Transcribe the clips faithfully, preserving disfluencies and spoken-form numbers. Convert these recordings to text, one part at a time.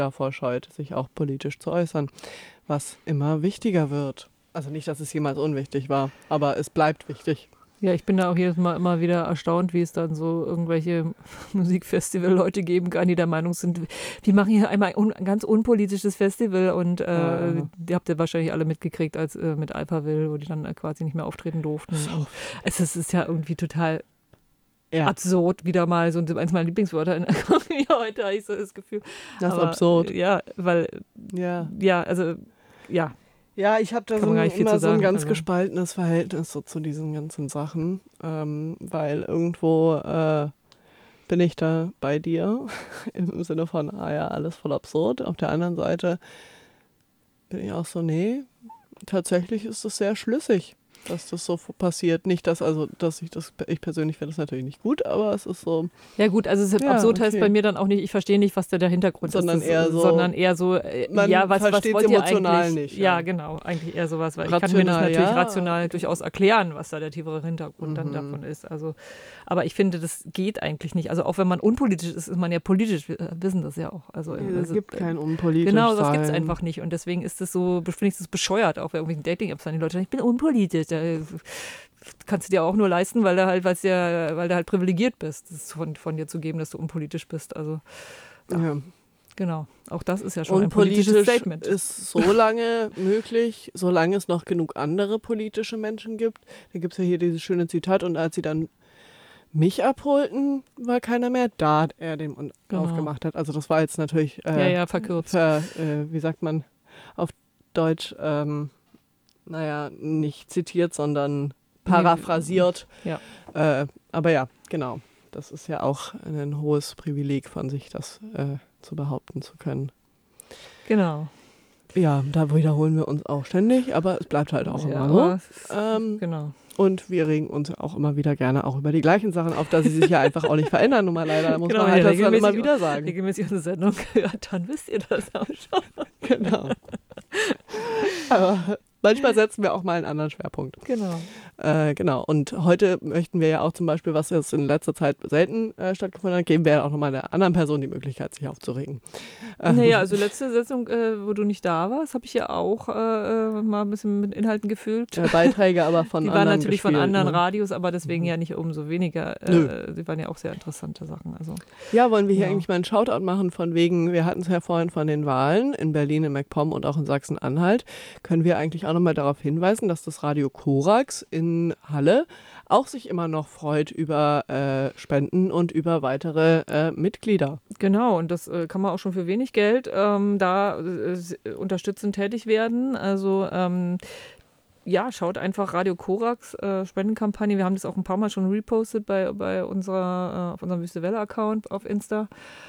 davor scheut, sich auch politisch zu äußern, was immer wichtiger wird. Also nicht, dass es jemals unwichtig war, aber es bleibt wichtig. Ja, ich bin da auch jedes Mal immer wieder erstaunt, wie es dann so irgendwelche Musikfestival-Leute geben kann, die der Meinung sind, die machen hier einmal un- ein ganz unpolitisches Festival und äh, Ja. die habt ihr wahrscheinlich alle mitgekriegt, als äh, mit Alphaville, wo die dann äh, quasi nicht mehr auftreten durften. Und es ist, es ist ja irgendwie total Ja, absurd, wieder mal so eins meiner Lieblingswörter in ja, heute habe ich so das Gefühl. das ist Aber, absurd. Ja, weil, Ja, ja, also, ja. ja ich habe da Kann so man gar ein, nicht viel immer zu so ein sagen, ganz also. gespaltenes Verhältnis so zu diesen ganzen Sachen, ähm, weil irgendwo äh, bin ich da bei dir im Sinne von, ah ja, alles voll absurd. Auf der anderen Seite bin ich auch so, nee, tatsächlich ist es sehr schlüssig, dass das so passiert. Nicht, dass also, dass ich das, ich persönlich finde das natürlich nicht gut, aber es ist so, Ja gut, also es ist Ja, absurd heißt okay. bei mir dann auch nicht, ich verstehe nicht, was da der Hintergrund Sondern ist. eher so, sondern eher so, äh, man ja, was, was versteht's wollt ihr emotional eigentlich? nicht, Ja. ja. genau, eigentlich eher sowas, weil ich kann mir das Rational, natürlich ja. rational durchaus erklären, was da der tiefere Hintergrund dann Mhm. davon ist. Also, aber ich finde, das geht eigentlich nicht. Also auch wenn man unpolitisch ist, ist man ja politisch, wir wissen das ja auch. Also, Nee, es also, gibt kein unpolitisch Genau, das sein. gibt es einfach nicht. Und deswegen ist es so, finde ich das bescheuert, auch bei irgendwelchen Dating-Apps an die Leute sagen, ich bin unpolitisch. Da kannst du dir auch nur leisten, weil du halt, weil's ja, weil du halt privilegiert bist, das von, von dir zu geben, dass du unpolitisch bist. Also Ja. genau, auch das ist ja schon ein Unpolitisch politisches Statement. ist so lange möglich, solange es noch genug andere politische Menschen gibt. Da gibt es ja hier dieses schöne Zitat, und als sie dann mich abholten, war keiner mehr da, er den Mund Genau. aufgemacht hat. Also das war jetzt natürlich, äh, ja, ja, verkürzt. ver, äh, wie sagt man auf Deutsch, ähm, naja, nicht zitiert, sondern paraphrasiert. Ja. Äh, aber ja, genau. Das ist ja auch ein hohes Privileg von sich, das äh, zu behaupten zu können. Genau. Ja, da wiederholen wir uns auch ständig, aber es bleibt halt auch Ja, immer so. aber es ist- Ähm, Genau. Und wir regen uns auch immer wieder gerne auch über die gleichen Sachen auf, da sie sich ja einfach auch nicht verändern, nun mal leider. Da muss Genau, man halt ja, das dann immer regelmäßig- wieder sagen. Regelmäßig unsere Sendung gehört, dann wisst ihr das auch schon. Genau. Aber manchmal setzen wir auch mal einen anderen Schwerpunkt. Genau. Äh, genau. Und heute möchten wir ja auch zum Beispiel, was jetzt in letzter Zeit selten äh, stattgefunden hat, geben wir ja auch nochmal der anderen Person die Möglichkeit, sich aufzuregen. Ähm, Naja, also letzte Sitzung, äh, wo du nicht da warst, habe ich ja auch äh, äh, mal ein bisschen mit Inhalten gefüllt. äh, Beiträge aber von Die anderen waren natürlich von gespielt, anderen ne? Radios, aber deswegen ja nicht umso weniger. Nö. Äh, die waren ja auch sehr interessante Sachen. Also Ja, wollen wir hier Ja. eigentlich mal einen Shoutout machen von wegen, wir hatten es ja vorhin von den Wahlen in Berlin, in MacPom und auch in Sachsen-Anhalt. Können wir eigentlich auch nochmal darauf hinweisen, dass das Radio Korax in Halle auch sich immer noch freut über äh, Spenden und über weitere äh, Mitglieder. genau, und das äh, kann man auch schon für wenig Geld ähm, da äh, s- unterstützend tätig werden. Also ähm, ja, schaut einfach Radio Korax äh, Spendenkampagne. Wir haben das auch ein paar Mal schon repostet bei, bei unserer, äh, auf unserem Wüste Welle-Account auf Insta.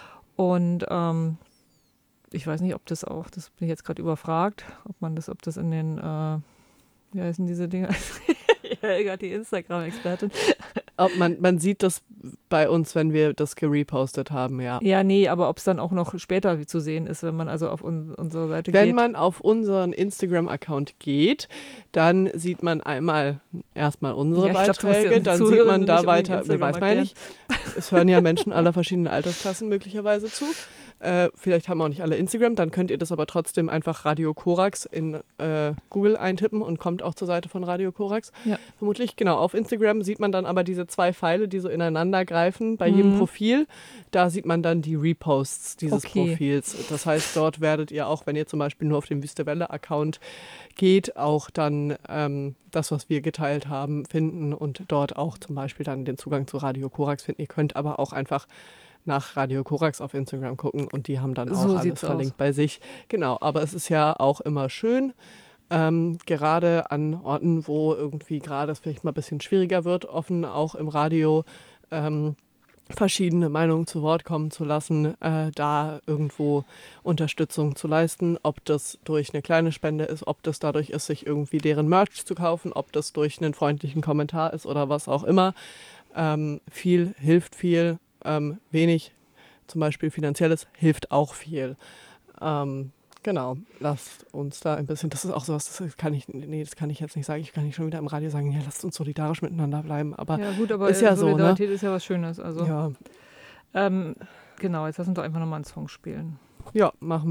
Und ähm, ich weiß nicht, ob das auch, das bin ich jetzt gerade überfragt, ob man das, ob das in den, äh, wie heißen diese Dinger? Helga, die Instagram-Expertin. Ob man, man sieht das bei uns, wenn wir das gerepostet haben, ja. Ja, nee, aber ob es dann auch noch später zu sehen ist, wenn man also auf un unsere Seite Wenn geht. man auf unseren Instagram-Account geht, dann sieht man einmal erstmal unsere Ja, ich glaub, du musst Beiträge, den dann sieht Zuhörern man da nicht unbedingt weiter, Instagram weiß man ja nicht, es hören ja Menschen aller verschiedenen Altersklassen möglicherweise zu. Äh, vielleicht haben auch nicht alle Instagram, dann könnt ihr das aber trotzdem einfach Radio Korax in äh, Google eintippen und kommt auch zur Seite von Radio Korax. Ja. Vermutlich, genau. Auf Instagram sieht man dann aber diese zwei Pfeile, die so ineinander greifen bei jedem Mhm. Profil. Da sieht man dann die Reposts dieses Okay. Profils. Das heißt, dort werdet ihr auch, wenn ihr zum Beispiel nur auf den Wüste Welle-Account geht, auch dann ähm, das, was wir geteilt haben, finden und dort auch zum Beispiel dann den Zugang zu Radio Korax finden. Ihr könnt aber auch einfach nach Radio Korax auf Instagram gucken und die haben dann auch So alles sieht's verlinkt aus. bei sich. Genau, aber es ist ja auch immer schön, ähm, gerade an Orten, wo irgendwie gerade es vielleicht mal ein bisschen schwieriger wird, offen auch im Radio ähm, verschiedene Meinungen zu Wort kommen zu lassen, äh, da irgendwo Unterstützung zu leisten, ob das durch eine kleine Spende ist, ob das dadurch ist, sich irgendwie deren Merch zu kaufen, ob das durch einen freundlichen Kommentar ist oder was auch immer. Ähm, viel hilft viel, ähm, wenig, zum Beispiel finanzielles, hilft auch viel. Ähm, genau, lasst uns da ein bisschen, das ist auch sowas, das kann ich, nee, das kann ich jetzt nicht sagen, ich kann nicht schon wieder im Radio sagen, ja, lasst uns solidarisch miteinander bleiben, aber Ja gut, aber ist ja so, ne? Solidarität ist ja was Schönes. Also ja, ähm, genau, jetzt lass uns doch einfach nochmal einen Song spielen. Ja, machen